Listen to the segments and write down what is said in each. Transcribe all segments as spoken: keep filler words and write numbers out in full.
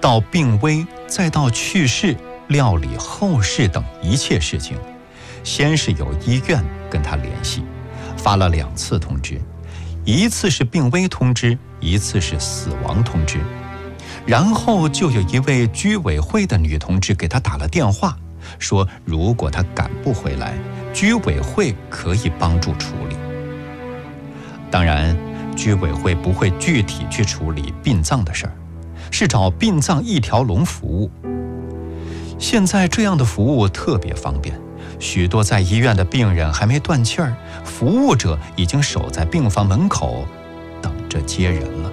到病危，再到去世，料理后事等一切事情，先是有医院跟他联系，发了两次通知，一次是病危通知，一次是死亡通知。然后就有一位居委会的女同志给他打了电话，说如果他赶不回来，居委会可以帮助处理。当然，居委会不会具体去处理殡葬的事儿，是找殡葬一条龙服务。现在这样的服务特别方便，许多在医院的病人还没断气儿，服务者已经守在病房门口，等着接人了。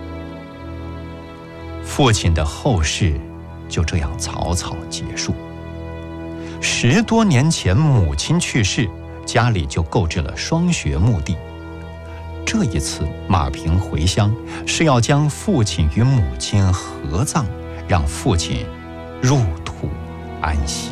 父亲的后事就这样草草结束。十多年前母亲去世，家里就购置了双学墓地。这一次马平回乡，是要将父亲与母亲合葬，让父亲入土安息。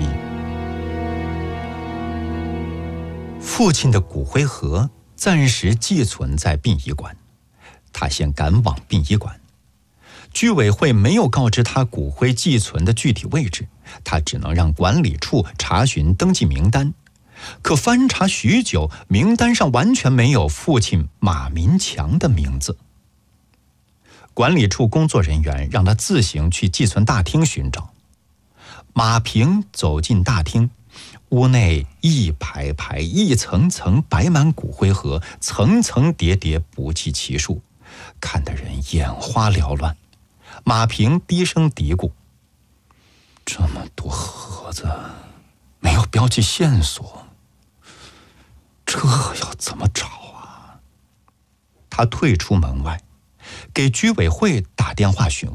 父亲的骨灰盒暂时寄存在殡仪馆，他先赶往殡仪馆。居委会没有告知他骨灰寄存的具体位置，他只能让管理处查询登记名单。可翻查许久，名单上完全没有父亲马民强的名字。管理处工作人员让他自行去寄存大厅寻找。马平走进大厅，屋内一排排一层层摆满骨灰盒，层层叠叠不计其数，看得人眼花缭乱。马平低声嘀咕：这么多盒子，没有标记线索，这要怎么找啊？他退出门外，给居委会打电话询问。